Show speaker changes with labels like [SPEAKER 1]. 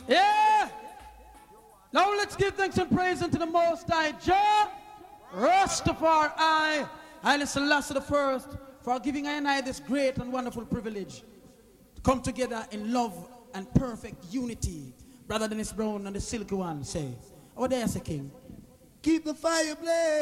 [SPEAKER 1] Yeah. Now let's give thanks and praise unto the Most High Jah, Rastafari, Haile Selassie the First, for giving I and I this great and wonderful privilege to come together in love and perfect unity. Brother Dennis Brown and the Silky One say, oh, there's a king.
[SPEAKER 2] Keep the fire blazing.